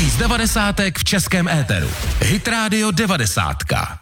Nejvíc devadesátek v českém éteru. Hit Radio 90.